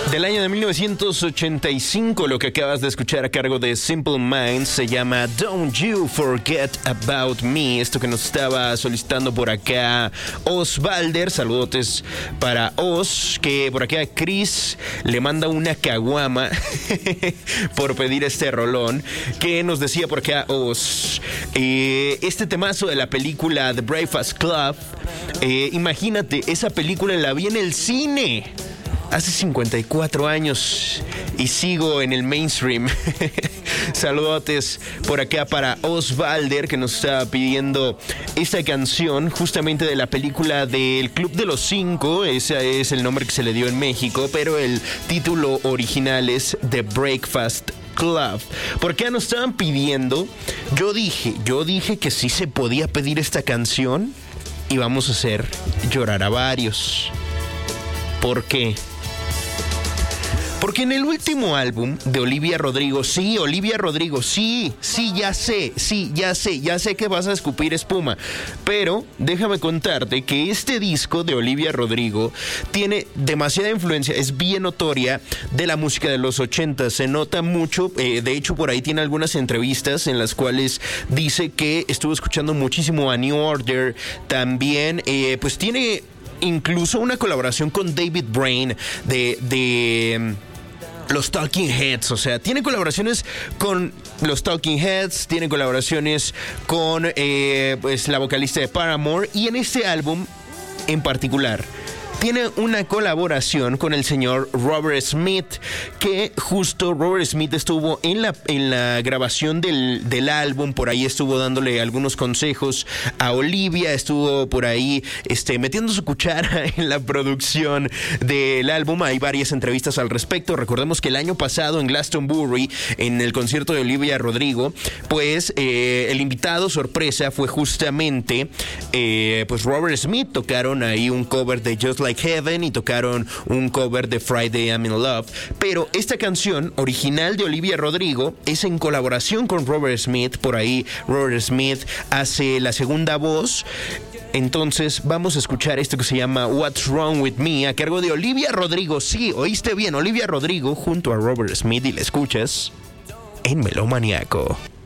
Del año de 1985, lo que acabas de escuchar a cargo de Simple Minds se llama Don't You Forget About Me. Esto que nos estaba solicitando por acá Osvalder. Saludotes para Os, que por acá Chris le manda una caguama por pedir este rolón. Que nos decía por acá Os, este temazo de la película The Breakfast Club. Imagínate, esa película la vi en el cine hace 54 años y sigo en el mainstream. Saludotes por acá para Osvalder, que nos está pidiendo esta canción justamente de la película del Club de los Cinco. Ese es el nombre que se le dio en México, pero el título original es The Breakfast Club. ¿Por qué nos estaban pidiendo? Yo dije que sí se podía pedir esta canción y vamos a hacer llorar a varios. ¿Por qué? Porque en el último álbum de Olivia Rodrigo, sí, ya sé que vas a escupir espuma, pero déjame contarte que este disco de Olivia Rodrigo tiene demasiada influencia, es bien notoria de la música de los 80, se nota mucho, de hecho por ahí tiene algunas entrevistas en las cuales dice que estuvo escuchando muchísimo a New Order, también pues tiene incluso una colaboración con David Brain de los Talking Heads, o sea, tiene colaboraciones con los Talking Heads, tiene colaboraciones con pues la vocalista de Paramore, y en este álbum en particular tiene una colaboración con el señor Robert Smith, que justo Robert Smith estuvo en la grabación del álbum, por ahí estuvo dándole algunos consejos a Olivia, estuvo por ahí metiendo su cuchara en la producción del álbum. Hay varias entrevistas al respecto. Recordemos que el año pasado en Glastonbury, en el concierto de Olivia Rodrigo, pues el invitado sorpresa fue justamente pues Robert Smith. Tocaron ahí un cover de Just Like Heaven y tocaron un cover de Friday I'm in Love, pero esta canción original de Olivia Rodrigo es en colaboración con Robert Smith. Por ahí Robert Smith hace la segunda voz. Entonces vamos a escuchar esto que se llama What's Wrong With Me a cargo de Olivia Rodrigo. Sí, oíste bien, Olivia Rodrigo junto a Robert Smith, y la escuchas en Melómaniaco.